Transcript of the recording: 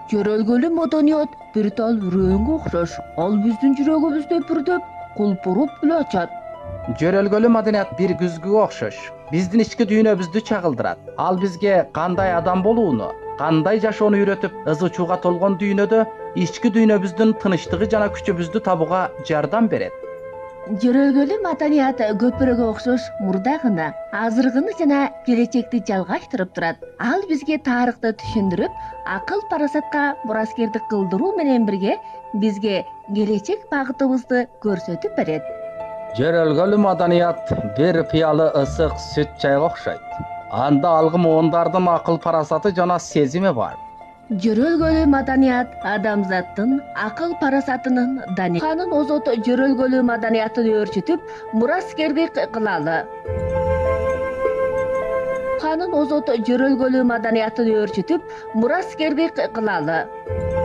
Жөрөлгөлүү маданият бир тал үрөөнгө окшош. Ал биздин жүрөгүбүздө бүрдөп, кулпуруп эле ачат. Жөрөлгөлүү маданият бир күзгүгө окшош. Биздин ички дүйнөбүздү чагылдырат. Ал бизге кандай адам болууну, кандай жашоону үйрөтүп, ызы-чууга толгон дүйнөдө ички дүйнөбүздүн тынычтыгы жана күчүбүздү табууга жардам берет. Жөрөлгөлүү маданият көпүрөгө окшош мурда гана, азыркыны жана келечекти жалгаштырып турат. Ал бизге тарыхты түшүндүрүп, акыл парасатка мураскердик кылдыруу менен бирге бизге келечек багытыбызды көрсөтүп берет. Жөрөлгөлүү маданият бир пыялы ысык сүт чайга окшойт. Анда алгы муундардын акыл парасаты жана сезими бар. Жөрөлгөлүү маданият адамзаттын акыл парасатынын дани. Ханын озот жөрөлгөлүү маданиятын өөрчүтүп, мураскердик кылалы. Ханын озот жөрөлгөлүү маданиятын өөрчүтүп, мураскердик кылалы.